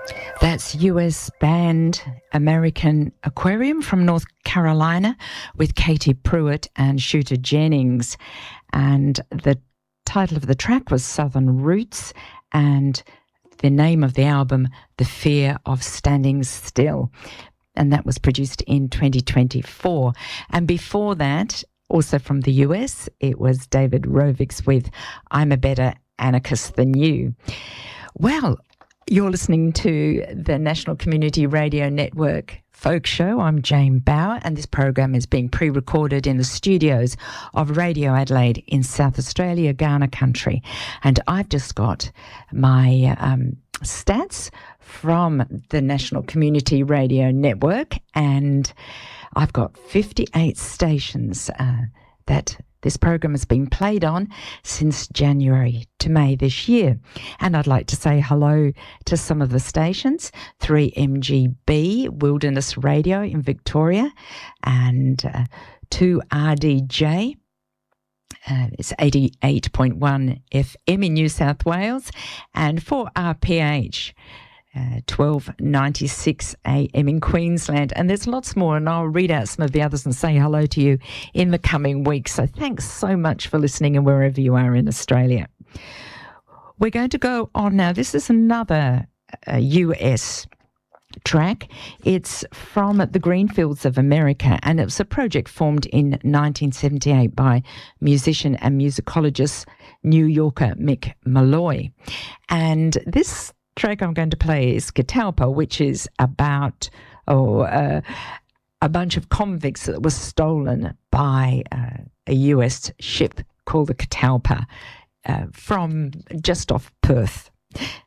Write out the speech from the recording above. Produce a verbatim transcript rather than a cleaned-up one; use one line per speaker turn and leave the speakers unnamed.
That's U S band American Aquarium from North Carolina with Katie Pruitt and Shooter Jennings. And the title of the track was Southern Roots, and the name of the album, The Fear of Standing Still. And that was produced in twenty twenty-four. And before that, also from the U S, it was David Rovics with I'm a Better Anarchist Than You. Well, you're listening to the National Community Radio Network Folk Show. I'm Jane Bauer, and this program is being pre-recorded in the studios of Radio Adelaide in South Australia, Ghana country. And I've just got my um, stats from the National Community Radio Network, and I've got fifty-eight stations uh, that this program has been played on since January to May this year. And I'd like to say hello to some of the stations: three M G B, Wilderness Radio in Victoria, and uh, two R D J. Uh, it's eighty-eight point one F M in New South Wales, and four R P H. Uh, twelve ninety-six A M in Queensland, and there's lots more, and I'll read out some of the others and say hello to you in the coming weeks. So thanks so much for listening, and wherever you are in Australia. We're going to go on now. This is another uh, U S track. It's from the Greenfields of America, and it was a project formed in nineteen seventy-eight by musician and musicologist New Yorker Mick Malloy. And this track I'm going to play is Catalpa, which is about oh, uh, a bunch of convicts that was stolen by uh, a U S ship called the Catalpa uh, from just off Perth.